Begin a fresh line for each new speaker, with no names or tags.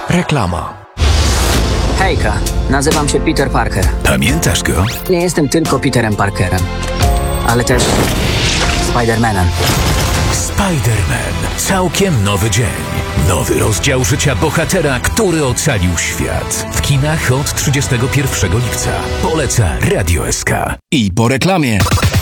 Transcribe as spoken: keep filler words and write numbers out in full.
Reklama.
Hejka, nazywam się Peter Parker.
Pamiętasz go?
Nie jestem tylko Peterem Parkerem, ale też Spider-Manem.
Spider-Man. Całkiem nowy dzień. Nowy rozdział życia bohatera, który ocalił świat. W kinach od trzydziestego pierwszego lipca. Poleca Radio S K.
I po reklamie.